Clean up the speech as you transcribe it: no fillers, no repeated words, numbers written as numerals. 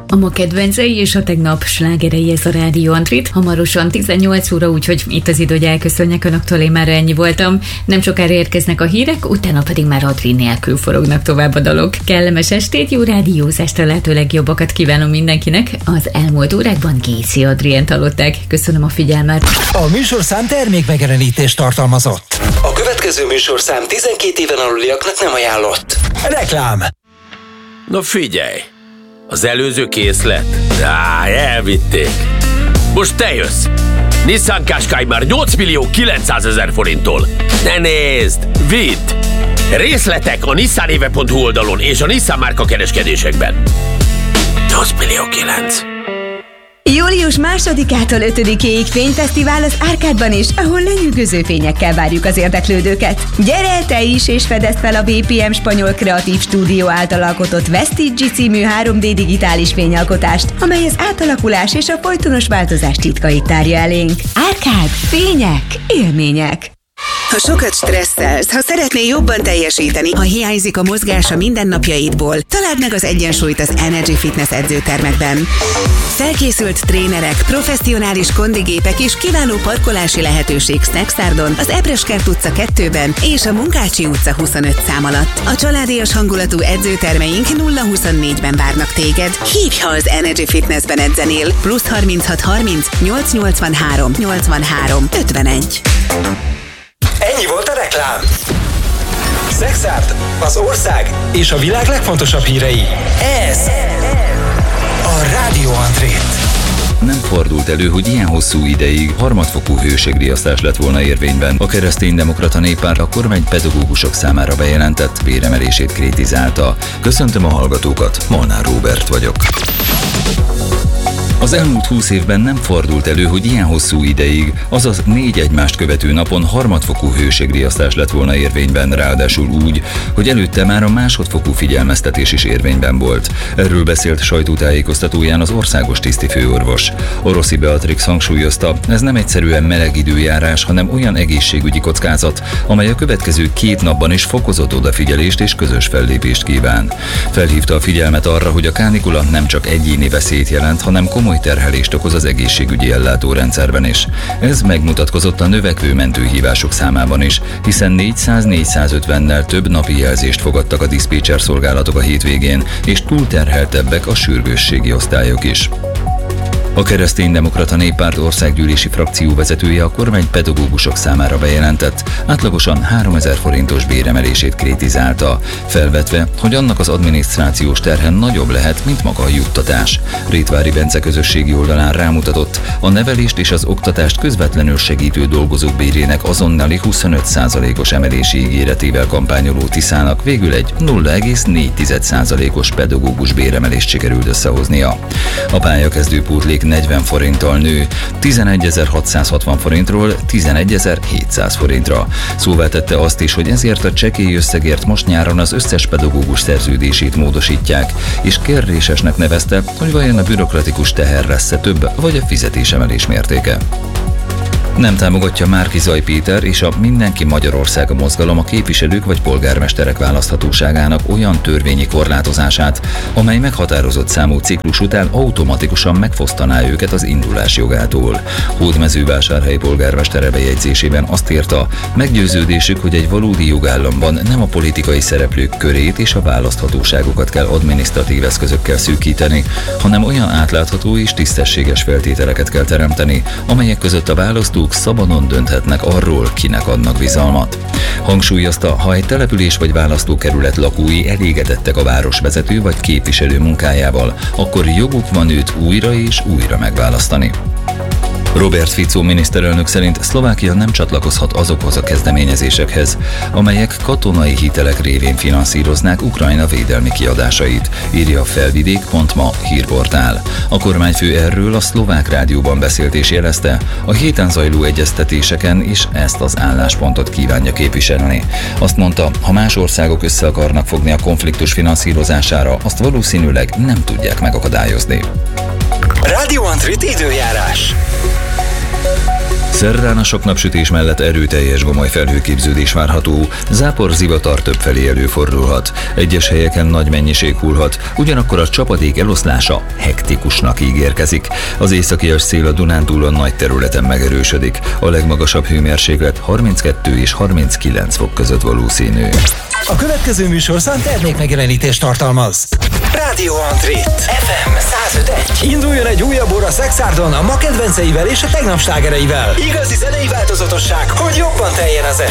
A ma kedvencei és a tegnap slágerei, ez a Rádió Antrit. Hamarosan 18 óra, úgyhogy itt az idő, hogy elköszönjek önöktől, én már ennyi voltam. Nem sokára érkeznek a hírek, utána pedig már Adri nélkül forognak tovább a dalok. Kellemes estét, jó rádiózást, a lehető legjobbakat kívánom mindenkinek. Az elmúlt órákban Géci Adrient hallották. Köszönöm a figyelmet. A műsorszám termékmegjelenítést tartalmazott. A következő műsorszám 12 éven aluliaknak nem ajánlott. Reklám. Na figyelj! Az előző készlet? Elvitték. Most te jössz! Nissan Qashqai már 8 millió 900 000 forinttól. Ne nézd! Vidd! Részletek a nissanéve.hu oldalon és a Nissan márka kereskedésekben. 8 millió 9. Július 2-től 5-ig fényfesztivál az Árkádban is, ahol lenyűgöző fényekkel várjuk az érdeklődőket. Gyere te is, és fedezd fel a BPM Spanyol Kreatív Stúdió által alkotott Vestige című 3D digitális fényalkotást, amely az átalakulás és a folytonos változás titkait tárja elénk. Árkád, fények, élmények. Ha sokat stresszelsz, ha szeretnél jobban teljesíteni, ha hiányzik a mozgás a mindennapjaidból, találd meg az egyensúlyt az Energy Fitness edzőtermekben. Felkészült trénerek, professzionális kondigépek és kiváló parkolási lehetőség Snacksárdon, az Ebreskert utca 2-ben és a Munkácsi utca 25 szám alatt. A családias hangulatú edzőtermeink 0-24-ben várnak téged. Hívj, ha az Energy Fitnessben edzenél. +36 30 883 83 51. Ennyi volt a reklám. Snackshard, az ország és a világ legfontosabb hírei. Ez a Rádió Antrit. Nem fordult elő, hogy ilyen hosszú ideig harmadfokú hőségriasztás lett volna érvényben. A Kereszténydemokrata Néppárt a kormány pedagógusok számára bejelentett béremelését kritizálta. Köszöntöm a hallgatókat, Molnár Róbert vagyok. Az elmúlt 20 évben nem fordult elő, hogy ilyen hosszú ideig, azaz 4 egymást követő napon harmadfokú hőségriasztás lett volna érvényben, ráadásul úgy, hogy előtte már a másodfokú figyelmeztetés is érvényben volt. Erről beszélt sajtótájékoztatóján az országos tisztifőorvos. Oroszi Beatrix hangsúlyozta, ez nem egyszerűen meleg időjárás, hanem olyan egészségügyi kockázat, amely a következő 2 napban is fokozott odafigyelést és közös fellépést kíván. Felhívta a figyelmet arra, hogy a kánikula nem csak egyéni veszélyt jelent, hanem komoly terhelést okoz az egészségügyi ellátórendszerben is. Ez megmutatkozott a növekvő mentőhívások számában is, hiszen 400-450-nel több napi jelzést fogadtak a diszpécser szolgálatok a hétvégén, és túlterheltebbek a sürgősségi osztályok is. A Kereszténydemokrata Néppárt országgyűlési frakció vezetője a kormány pedagógusok számára bejelentett, átlagosan 3000 forintos béremelését kritizálta, felvetve, hogy annak az adminisztrációs terhe nagyobb lehet, mint maga a juttatás. Rétvári Bence közösségi oldalán rámutatott, a nevelést és az oktatást közvetlenül segítő dolgozók bérének azonnali 25%-os emelési ígéretével kampányoló Tiszának végül egy 0,4%-os pedagógus béremelést sikerült összehoznia. A pályakezdő pótlék 40 forinttal nő, 11.660 forintról 11.700 forintra. Szóvá tette azt is, hogy ezért a csekély összegért most nyáron az összes pedagógus szerződését módosítják, és kérdésesnek nevezte, hogy vajon a bürokratikus teher lesz-e több, vagy a fizetésemelés mértéke. Nem támogatja Márki-Zay Péter és a Mindenki Magyarországa mozgalom a képviselők vagy polgármesterek választhatóságának olyan törvényi korlátozását, amely meghatározott számú ciklus után automatikusan megfosztaná őket az indulás jogától. Hódmezővásárhely polgármestere bejegyzésében azt írta, meggyőződésük, hogy egy valódi jogállamban nem a politikai szereplők körét és a választhatóságokat kell adminisztratív eszközökkel szűkíteni, hanem olyan átlátható és tisztességes feltételeket kell teremteni, amelyek között a választók szabadon dönthetnek arról, kinek adnak bizalmat. Hangsúlyozta, ha egy település vagy választókerület lakói elégedettek a városvezető vagy képviselő munkájával, akkor joguk van őt újra és újra megválasztani. Robert Fico miniszterelnök szerint Szlovákia nem csatlakozhat azokhoz a kezdeményezésekhez, amelyek katonai hitelek révén finanszíroznák Ukrajna védelmi kiadásait, írja a Felvidék.ma hírportál. A kormányfő erről a szlovák rádióban beszélt és jelezte, a héten zajló egyeztetéseken is ezt az álláspontot kívánja képviselni. Azt mondta, ha más országok össze akarnak fogni a konfliktus finanszírozására, azt valószínűleg nem tudják megakadályozni. Rádió Antrit időjárás. Szerdán a sok napsütés mellett erőteljes gomoly felhőképződés várható, záporzivatar többfelé előfordulhat. Egyes helyeken nagy mennyiség hullhat, ugyanakkor a csapadék eloszlása hektikusnak ígérkezik. Az északi szél a Dunántúlon nagy területen megerősödik. A legmagasabb hőmérséklet 32 és 39 fok között valószínű. A következő műsorszám termékmegjelenítést tartalmaz. Rádió Antrit FM 105.1. Induljon egy újabb óra Szexárdon a ma kedvenceivel és a tegnap slágereivel. Igazi zenei változatosság, hogy jobban teljen az